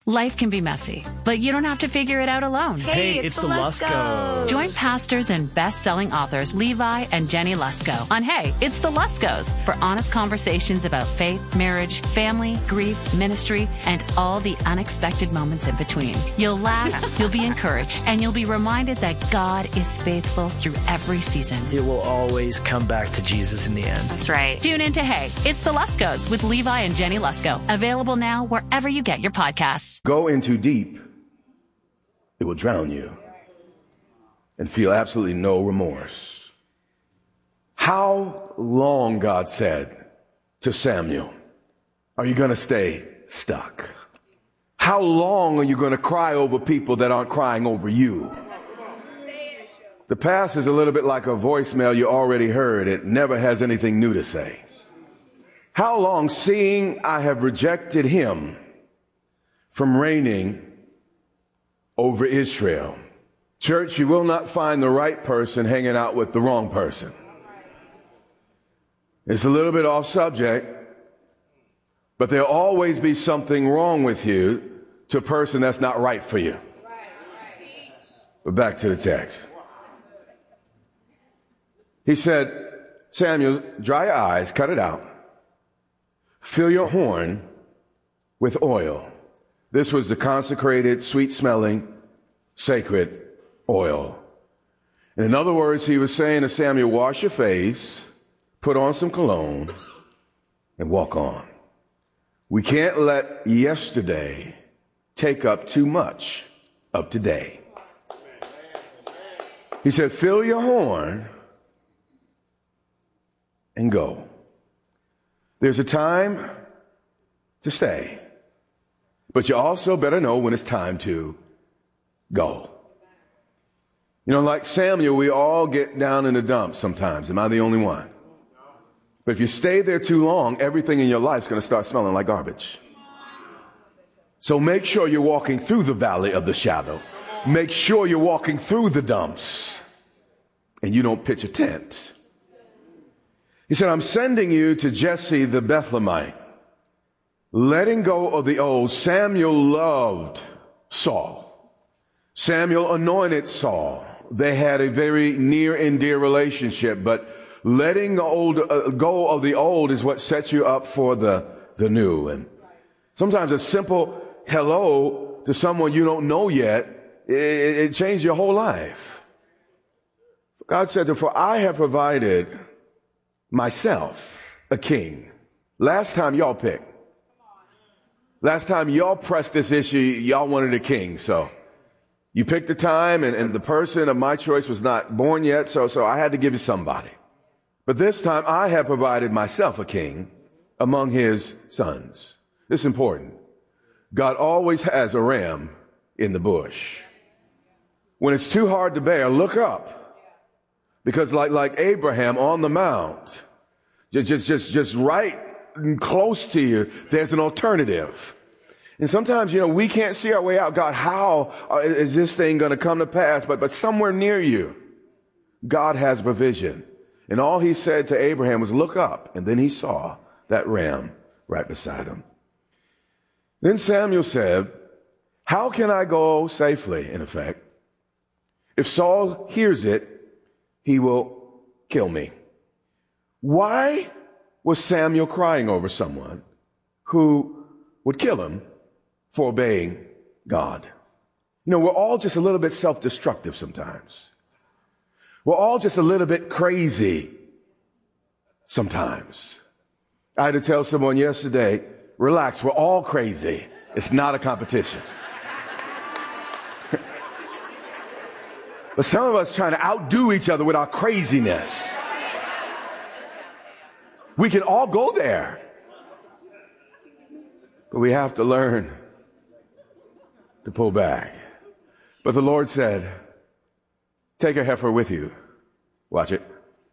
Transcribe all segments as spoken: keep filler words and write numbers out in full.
Life can be messy, but you don't have to figure it out alone. Hey, Hey, it's, it's the the Luskos. Join pastors and best-selling authors Levi and Jenny Lusko on Hey, It's the Luskos for honest conversations about faith, marriage, family, grief, ministry, and all the unexpected moments in between. You'll laugh, you'll be encouraged, and you'll be reminded that God is faithful through every season. It will always come back to Jesus in the end. That's right. Tune in to Hey, It's the Luskos with Levi and Jenny Lusko. Available now wherever you get your podcasts. Go in too deep, it will drown you and feel absolutely no remorse. How long, God said to Samuel, are you going to stay stuck? How long are you going to cry over people that aren't crying over you? The past is a little bit like a voicemail you already heard. It never has anything new to say. How long, seeing I have rejected him from reigning over Israel? Church, you will not find the right person hanging out with the wrong person. It's a little bit off subject, but there'll always be something wrong with you to a person that's not right for you. But back to the text. He said, Samuel, dry your eyes, cut it out. Fill your horn with oil. This was the consecrated, sweet-smelling, sacred oil. And in other words, he was saying to Samuel, wash your face, put on some cologne, and walk on. We can't let yesterday take up too much of today. He said, fill your horn and go. There's a time to stay. But you also better know when it's time to go. You know, like Samuel, we all get down in the dumps sometimes. Am I the only one? But if you stay there too long, everything in your life is going to start smelling like garbage. So make sure you're walking through the valley of the shadow. Make sure you're walking through the dumps and you don't pitch a tent. He said, I'm sending you to Jesse the Bethlehemite. Letting go of the old. Samuel loved Saul. Samuel anointed Saul. They had a very near and dear relationship, but letting the old, uh, go of the old is what sets you up for the, the new. And sometimes a simple hello to someone you don't know yet, it, it changed your whole life. God said, for I have provided myself a king. Last time y'all picked. Last time y'all pressed this issue, y'all wanted a king. So you picked the time, and, and the person of my choice was not born yet, so, so I had to give you somebody. But this time I have provided myself a king among his sons. This is important. God always has a ram in the bush. When it's too hard to bear, look up. Because like, like Abraham on the mount, just, just, just, just right close to you, there's an alternative. And sometimes, you know, we can't see our way out. God, how is this thing going to come to pass? But, but somewhere near you, God has provision. And all he said to Abraham was, look up. And then he saw that ram right beside him. Then Samuel said, how can I go safely, in effect? If Saul hears it, he will kill me. Why was Samuel crying over someone who would kill him for obeying God? You know, we're all just a little bit self-destructive sometimes. We're all just a little bit crazy sometimes. I had to tell someone yesterday, relax, we're all crazy. It's not a competition. But some of us trying to outdo each other with our craziness. We can all go there. But we have to learn to pull back. But the Lord said, take a heifer with you. Watch it.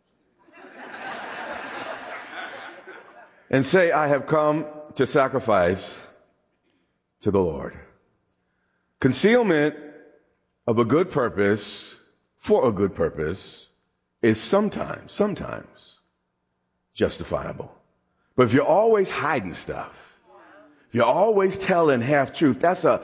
And say, I have come to sacrifice to the Lord. Concealment of a good purpose for a good purpose is sometimes, sometimes justifiable. But if you're always hiding stuff, if you're always telling half truth, that's a